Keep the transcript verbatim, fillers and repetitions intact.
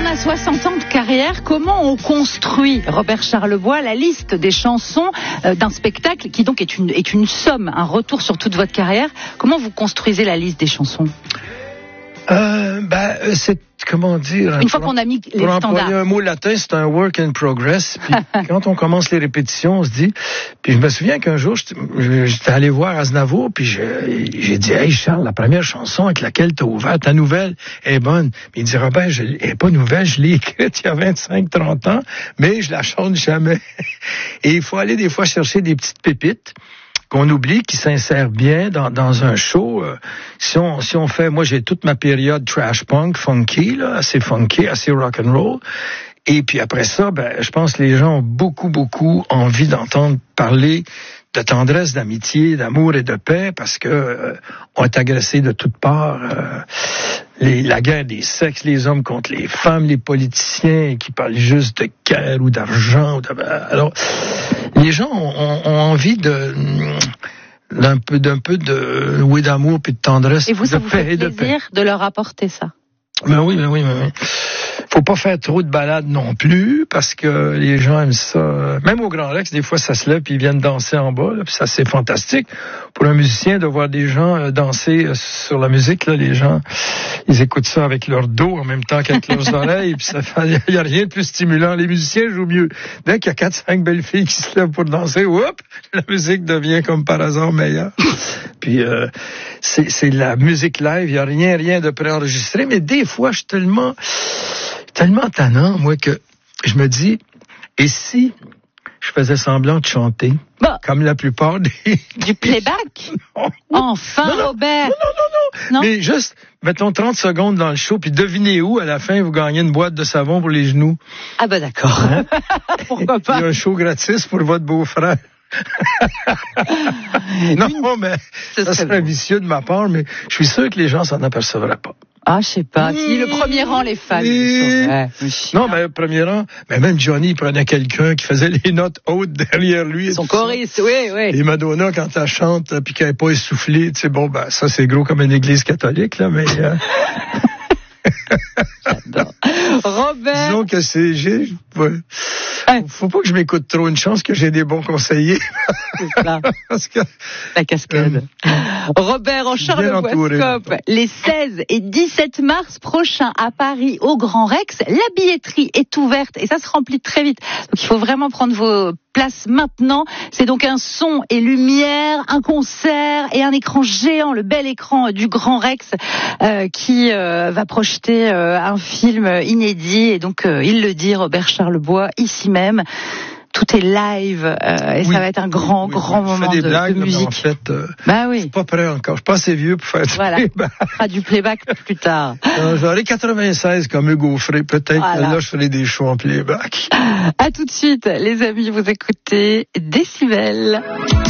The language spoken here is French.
on a soixante ans de carrière, comment on construit, Robert Charlebois, la liste des chansons euh, d'un spectacle qui donc est une, est une somme, un retour sur toute votre carrière. Comment vous construisez la liste des chansons ? Euh, ben, c'est, comment dire... Une fois qu'on a mis les pour standards. Pour employer un mot latin, c'est un work in progress. Puis quand on commence les répétitions, on se dit... Puis je me souviens qu'un jour, j'étais, j'étais allé voir Aznavour, puis je, j'ai dit, « Hey Charles, la première chanson avec laquelle t'as ouvert, ta nouvelle est bonne. » Puis il dit, « Robert, je, elle est pas nouvelle, je l'ai écrite il y a vingt-cinq trente ans, mais je la chante jamais. » Et il faut aller des fois chercher des petites pépites qu'on oublie, qui s'insèrent bien dans, dans un show. Euh, si on, si on fait, moi j'ai toute ma période trash punk, funky, là, assez funky, assez rock and roll. Et puis après ça, ben, je pense que les gens ont beaucoup, beaucoup envie d'entendre parler de tendresse, d'amitié, d'amour et de paix, parce que euh, on est agressé de toutes parts. Euh, les, la guerre des sexes, les hommes contre les femmes, les politiciens qui parlent juste de guerre ou d'argent. Ou de, alors, les gens ont, ont envie de d'un peu, d'un peu de oui d'amour puis de tendresse, et vous, ça de vous paix fait et de plaisir paix. De leur apporter ça. Ben oui, ben oui, ben oui. Faut pas faire trop de balades non plus, parce que les gens aiment ça. Même au Grand Rex, des fois, ça se lève puis ils viennent danser en bas, là, puis ça, c'est fantastique. Pour un musicien, de voir des gens danser sur la musique, là, les gens, ils écoutent ça avec leur dos en même temps qu'avec leurs oreilles, puis ça fait, il y a rien de plus stimulant. Les musiciens jouent mieux. Dès qu'il y a quatre, cinq belles filles qui se lèvent pour danser, hop, la musique devient comme par hasard meilleure. Puis, euh, c'est, c'est la musique live, il y a rien, rien de préenregistré, mais des fois, je suis tellement, tellement tannant, moi, que je me dis, et si je faisais semblant de chanter, bon, comme la plupart des... Du playback? Non. Enfin, non, non, Robert! Non, non, non, non, non. Mais juste, mettons trente secondes dans le show, puis devinez où, à la fin, vous gagnez une boîte de savon pour les genoux. Ah ben d'accord. Hein? Pourquoi pas? Il y a un show gratis pour votre beau-frère. Non, mais Ce ça serait bon. vicieux de ma part, mais je suis sûr que les gens s'en apercevraient pas. Ah, je sais pas. Si le premier rang, les femmes. Et... Ouais, non, mais le premier rang, mais même Johnny, il prenait quelqu'un qui faisait les notes hautes derrière lui. Son choriste, oui, oui. Et Madonna, quand elle chante, puis qu'elle n'est pas essoufflée, tu sais, bon, ben, ça, c'est gros comme une église catholique, là, mais... Euh... J'adore. Robert. Disons que c'est, j'ai, ouais. Ouais. Faut pas que je m'écoute trop. Une chance que j'ai des bons conseillers. C'est ça. Parce que, la cascade. Euh, Robert en Charlebois-Scope, les seize et dix-sept mars prochains à Paris, au Grand Rex. La billetterie est ouverte et ça se remplit très vite. Donc il faut vraiment prendre vos places maintenant. C'est donc un son et lumière, un concert et un écran géant, le bel écran du Grand Rex euh, qui euh, va projeter euh, un film inédit. Et donc euh, il le dit, Robert Charlebois, ici même. Tout est live euh, et oui, ça va être un grand, oui, grand oui, moment de, blagues, de musique. En fait, euh, bah oui. Je suis pas prêt encore. Je suis pas assez vieux pour faire du voilà. playback. On fera du playback plus tard. Euh, j'aurai quatre-vingt-seize comme Hugo Frey. Peut-être voilà. Que là, je ferai des shows en playback. À tout de suite, les amis. Vous écoutez Décibel.